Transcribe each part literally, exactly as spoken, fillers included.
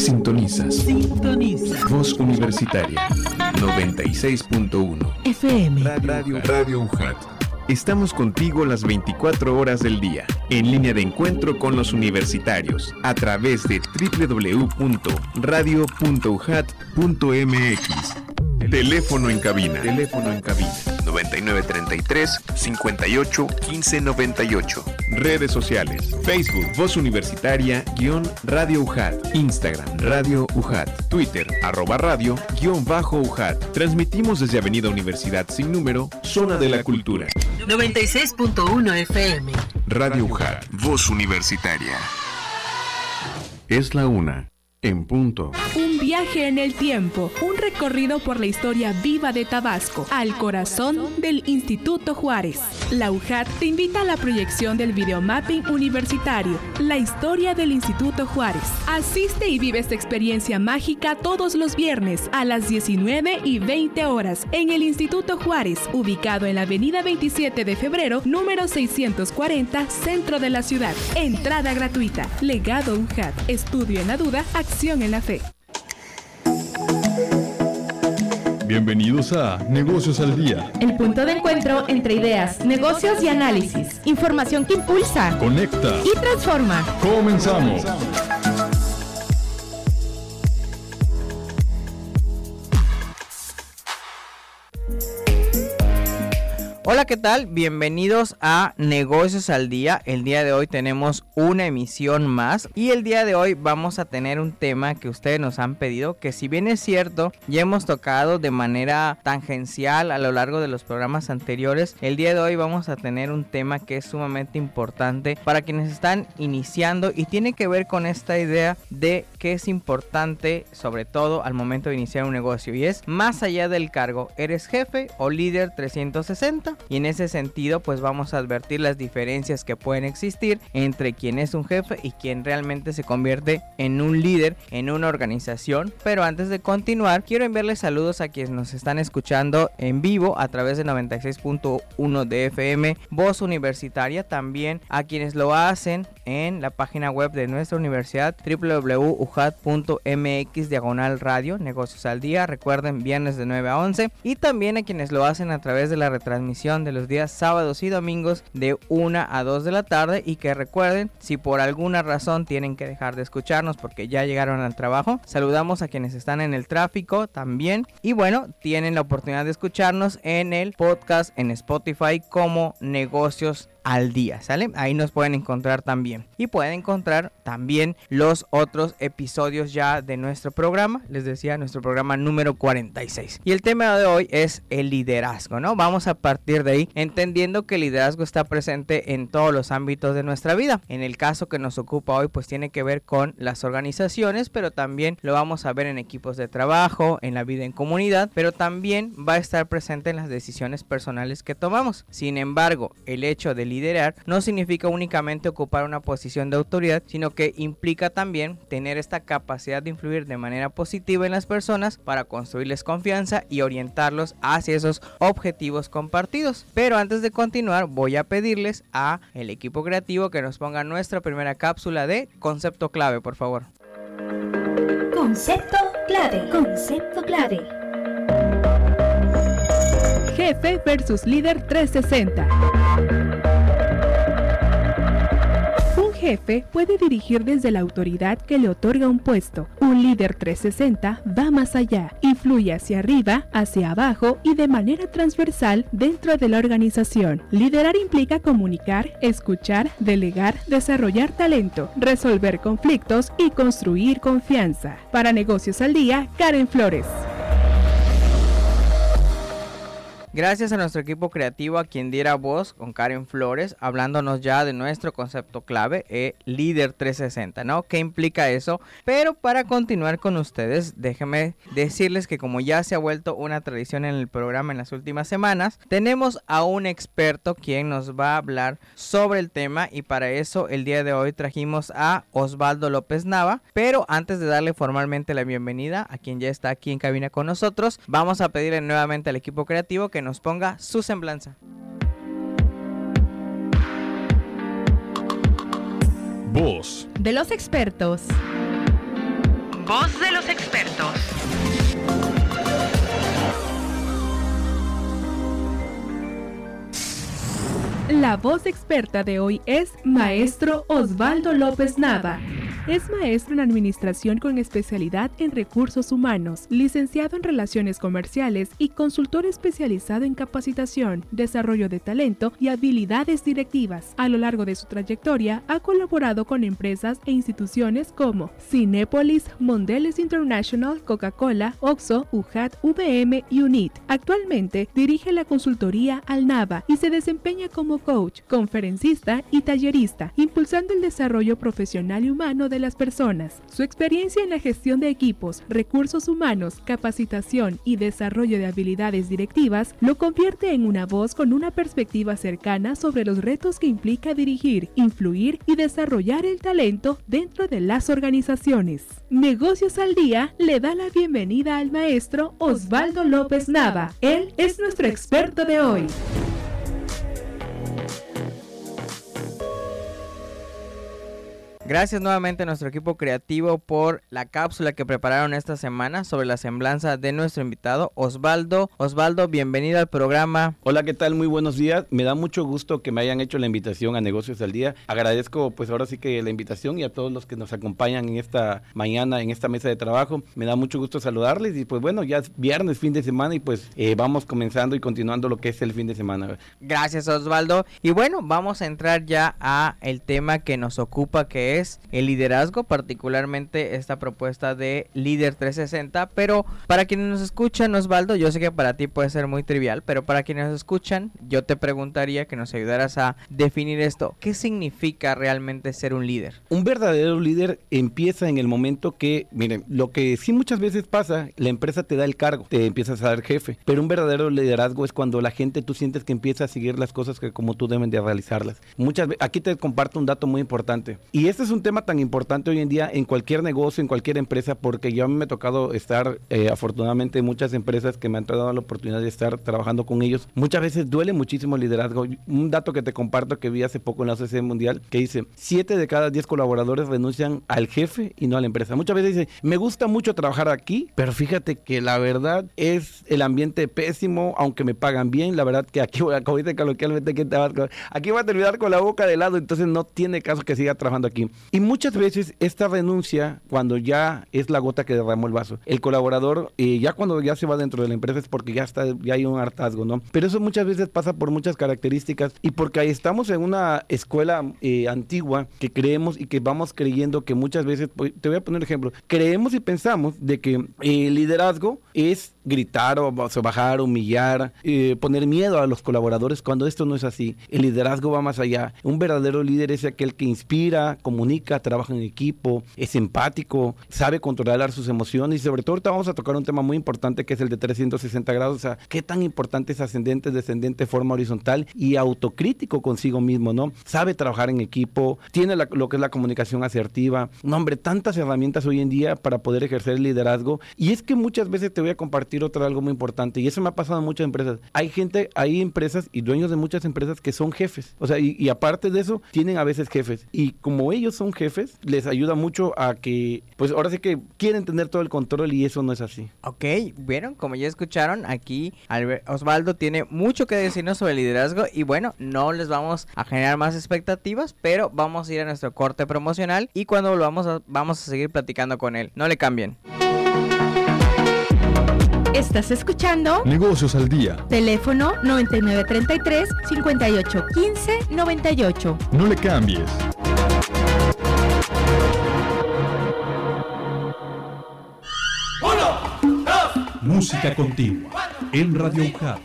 Sintonizas. Sintoniza. Voz Universitaria noventa y seis punto uno F M. Radio, Radio U J A T. Estamos contigo las veinticuatro horas del día, en línea de encuentro con los universitarios, a través de doble u doble u doble u punto radio punto u j a t punto m x. Teléfono en cabina. Teléfono en cabina. noventa y nueve treinta y tres, cincuenta y ocho, quince noventa y ocho. Redes sociales. Facebook, Voz Universitaria, guión Radio U J A T. Instagram, Radio U J A T. Twitter, arroba radio, guión bajo U J A T. Transmitimos desde Avenida Universidad sin número, Zona de la Cultura. noventa y seis punto uno F M. Radio U J A T. Voz Universitaria. Es la una. En punto. Un viaje en el tiempo, un recorrido por la historia viva de Tabasco, al corazón del Instituto Juárez. La U J A T te invita a la proyección del videomapping universitario, la historia del Instituto Juárez. Asiste y vive esta experiencia mágica todos los viernes a las diecinueve y veinte horas en el Instituto Juárez, ubicado en la avenida veintisiete de febrero, número seiscientos cuarenta, centro de la ciudad. Entrada gratuita. Legado U J A T. Estudio en la duda, acción en la fe. Bienvenidos a Negocios al Día. El punto de encuentro entre ideas, negocios y análisis. Información que impulsa, Conecta y transforma. Comenzamos. Hola, ¿qué tal? Bienvenidos a Negocios al Día. El día de hoy tenemos una emisión más y el día de hoy vamos a tener un tema que ustedes nos han pedido, que si bien es cierto, ya hemos tocado de manera tangencial a lo largo de los programas anteriores. El día de hoy vamos a tener un tema que es sumamente importante para quienes están iniciando y tiene que ver con esta idea de que es importante, sobre todo al momento de iniciar un negocio, y es más allá del cargo, ¿eres jefe o líder trescientos sesenta? Y en ese sentido pues vamos a advertir las diferencias que pueden existir entre quien es un jefe y quien realmente se convierte en un líder en una organización. Pero antes de continuar, quiero enviarles saludos a quienes nos están escuchando en vivo a través de noventa y seis punto uno de F M Voz Universitaria, también a quienes lo hacen en la página web de nuestra universidad doble u doble u doble u punto u j a t punto m x diagonal radio, Negocios al Día, recuerden, viernes de nueve a once, y también a quienes lo hacen a través de la retransmisión de los días sábados y domingos de una a dos de la tarde, y que recuerden, si por alguna razón tienen que dejar de escucharnos porque ya llegaron al trabajo, saludamos a quienes están en el tráfico también, y bueno, tienen la oportunidad de escucharnos en el podcast en Spotify como Negocios al Día, ¿sale? Ahí nos pueden encontrar también. Y pueden encontrar también los otros episodios ya de nuestro programa. Les decía, nuestro programa número cuarenta y seis. Y el tema de hoy es el liderazgo, ¿no? Vamos a partir de ahí, entendiendo que el liderazgo está presente en todos los ámbitos de nuestra vida. En el caso que nos ocupa hoy, pues tiene que ver con las organizaciones, pero también lo vamos a ver en equipos de trabajo, en la vida en comunidad, pero también va a estar presente en las decisiones personales que tomamos. Sin embargo, el hecho de liderar no significa únicamente ocupar una posición de autoridad, sino que implica también tener esta capacidad de influir de manera positiva en las personas para construirles confianza y orientarlos hacia esos objetivos compartidos. Pero antes de continuar, voy a pedirles a el equipo creativo que nos ponga nuestra primera cápsula de concepto clave, por favor. Concepto clave. Concepto clave. Jefe versus líder trescientos sesenta. Un jefe puede dirigir desde la autoridad que le otorga un puesto. Un líder trescientos sesenta va más allá, influye hacia arriba, hacia abajo y de manera transversal dentro de la organización. Liderar implica comunicar, escuchar, delegar, desarrollar talento, resolver conflictos y construir confianza. Para Negocios al Día, Karen Flores. Gracias a nuestro equipo creativo, a quien diera voz con Karen Flores, hablándonos ya de nuestro concepto clave, eh, líder trescientos sesenta, ¿no? ¿Qué implica eso? Pero para continuar con ustedes, déjenme decirles que como ya se ha vuelto una tradición en el programa en las últimas semanas, tenemos a un experto quien nos va a hablar sobre el tema, y para eso el día de hoy trajimos a Osvaldo López Nava. Pero antes de darle formalmente la bienvenida a quien ya está aquí en cabina con nosotros, vamos a pedirle nuevamente al equipo creativo que nos ponga su semblanza. Voz de los expertos. Voz de los expertos. La voz experta de hoy es Maestro Osvaldo López Nava. Es maestro en Administración con especialidad en Recursos Humanos, licenciado en Relaciones Comerciales y consultor especializado en capacitación, desarrollo de talento y habilidades directivas. A lo largo de su trayectoria, ha colaborado con empresas e instituciones como Cinépolis, Mondelez International, Coca-Cola, Oxxo, U J A T, V M y U N I T. Actualmente dirige la consultoría Alnava y se desempeña como coach, conferencista y tallerista, impulsando el desarrollo profesional y humano de las personas. Su experiencia en la gestión de equipos, recursos humanos, capacitación y desarrollo de habilidades directivas lo convierte en una voz con una perspectiva cercana sobre los retos que implica dirigir, influir y desarrollar el talento dentro de las organizaciones. Negocios al Día le da la bienvenida al maestro Osvaldo López Nava. Él es nuestro experto de hoy. Gracias nuevamente a nuestro equipo creativo por la cápsula que prepararon esta semana sobre la semblanza de nuestro invitado, Osvaldo. Osvaldo, bienvenido al programa. Hola, ¿qué tal? Muy buenos días. Me da mucho gusto que me hayan hecho la invitación a Negocios al Día. Agradezco pues ahora sí que la invitación y a todos los que nos acompañan en esta mañana, en esta mesa de trabajo. Me da mucho gusto saludarles y pues bueno, ya es viernes, fin de semana y pues eh, vamos comenzando y continuando lo que es el fin de semana. Gracias, Osvaldo. Y bueno, vamos a entrar ya a el tema que nos ocupa, que es es el liderazgo, particularmente esta propuesta de Líder trescientos sesenta, pero para quienes nos escuchan, Osvaldo, yo sé que para ti puede ser muy trivial, pero para quienes nos escuchan, yo te preguntaría que nos ayudaras a definir esto. ¿Qué significa realmente ser un líder? Un verdadero líder empieza en el momento que, miren, lo que sí muchas veces pasa, la empresa te da el cargo, te empiezas a dar jefe, pero un verdadero liderazgo es cuando la gente tú sientes que empieza a seguir las cosas que como tú deben de realizarlas. Muchas veces, aquí te comparto un dato muy importante, y este es un tema tan importante hoy en día en cualquier negocio, en cualquier empresa, porque yo a mí me ha tocado estar, eh, afortunadamente, en muchas empresas que me han dado la oportunidad de estar trabajando con ellos. Muchas veces duele muchísimo el liderazgo. Un dato que te comparto que vi hace poco en la O C C Mundial, que dice, siete de cada diez colaboradores renuncian al jefe y no a la empresa. Muchas veces dice, me gusta mucho trabajar aquí, pero fíjate que la verdad es el ambiente pésimo, aunque me pagan bien. La verdad que aquí voy a, como dice coloquialmente aquí en Tabasco, aquí voy a terminar con la boca de lado, entonces no tiene caso que siga trabajando aquí. Y muchas veces esta renuncia, cuando ya es la gota que derramó el vaso, el colaborador, eh, ya cuando ya se va dentro de la empresa es porque ya está, ya hay un hartazgo, ¿no? Pero eso muchas veces pasa por muchas características y porque ahí estamos en una escuela eh, antigua que creemos y que vamos creyendo que muchas veces, te voy a poner un ejemplo, creemos y pensamos de que el liderazgo es gritar o, o bajar, humillar, eh, poner miedo a los colaboradores, cuando esto no es así. El liderazgo va más allá. Un verdadero líder es aquel que inspira, comunica, trabaja en equipo, es empático, sabe controlar sus emociones y sobre todo ahorita vamos a tocar un tema muy importante que es el de trescientos sesenta grados, o sea, qué tan importante es ascendente, descendente, forma horizontal y autocrítico consigo mismo, ¿no? Sabe trabajar en equipo, tiene la, lo que es la comunicación asertiva, no hombre, tantas herramientas hoy en día para poder ejercer el liderazgo. Y es que muchas veces te voy a compartir otra algo muy importante y eso me ha pasado en muchas empresas. Hay gente, hay empresas y dueños de muchas empresas que son jefes, o sea, y, y aparte de eso, tienen a veces jefes y como ellos son jefes, les ayuda mucho a que, pues ahora sí que quieren tener todo el control y eso no es así. Ok, vieron, como ya escucharon, aquí Albert, Osvaldo tiene mucho que decirnos sobre el liderazgo y bueno, no les vamos a generar más expectativas, pero vamos a ir a nuestro corte promocional y cuando volvamos a, vamos a seguir platicando con él. No le cambien. Estás escuchando Negocios al Día. Teléfono noventa y nueve treinta y tres, cincuenta y ocho quince, noventa y ocho. No le cambies. Uno, dos. Música continua en Radio U J A T.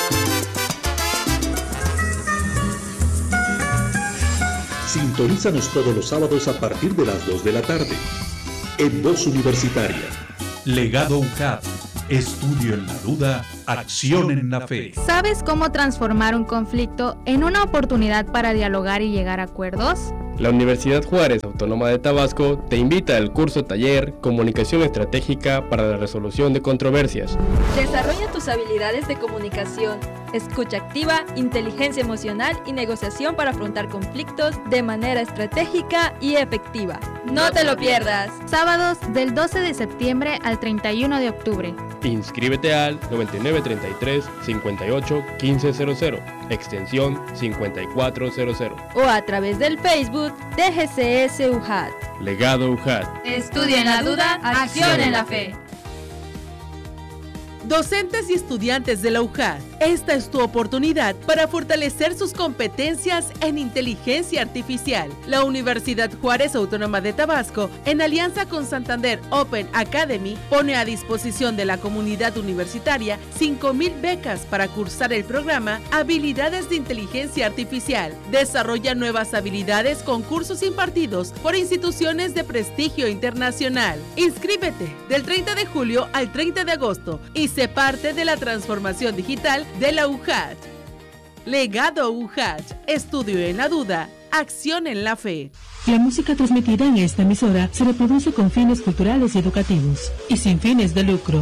Sintonízanos todos los sábados a partir de las dos de la tarde. En Voz Universitaria. Legado U J A T. Estudio en la duda, acción en la fe. ¿Sabes cómo transformar un conflicto en una oportunidad para dialogar y llegar a acuerdos? La Universidad Juárez Autónoma de Tabasco te invita al curso taller Comunicación Estratégica para la Resolución de Controversias. Desarrolla tus habilidades de comunicación escucha activa, inteligencia emocional y negociación para afrontar conflictos de manera estratégica y efectiva. ¡No te lo pierdas! Sábados del doce de septiembre al treinta y uno de octubre. Inscríbete al noventa y nueve treinta y tres cincuenta y ocho quince cero cero, extensión cincuenta y cuatro cero cero. O a través del Facebook de G C S U J A T. Legado U J A T. Estudia en la duda, acción en la fe. Docentes y estudiantes de la U J A T, esta es tu oportunidad para fortalecer sus competencias en inteligencia artificial. La Universidad Juárez Autónoma de Tabasco, en alianza con Santander Open Academy, pone a disposición de la comunidad universitaria cinco mil becas para cursar el programa Habilidades de Inteligencia Artificial. Desarrolla nuevas habilidades con cursos impartidos por instituciones de prestigio internacional. Inscríbete del treinta de julio al treinta de agosto y sé parte de la transformación digital de la U J A T. Legado U J A T. Estudio en la duda, acción en la fe. La música transmitida en esta emisora se reproduce con fines culturales y educativos y sin fines de lucro.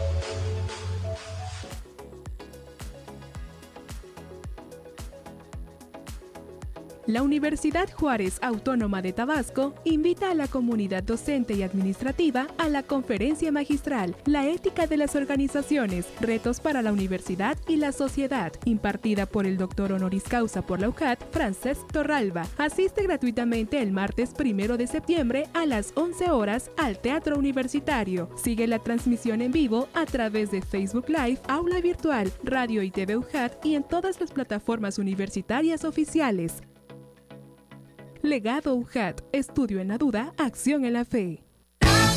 La Universidad Juárez Autónoma de Tabasco invita a la comunidad docente y administrativa a la conferencia magistral La ética de las organizaciones, retos para la universidad y la sociedad, impartida por el doctor honoris causa por la U J A T, Francesc Torralba. Asiste gratuitamente el martes primero de septiembre a las once horas al Teatro Universitario. Sigue la transmisión en vivo a través de Facebook Live, Aula Virtual, Radio y T V U J A T y en todas las plataformas universitarias oficiales. Legado U J A T. Estudio en la duda, acción en la fe.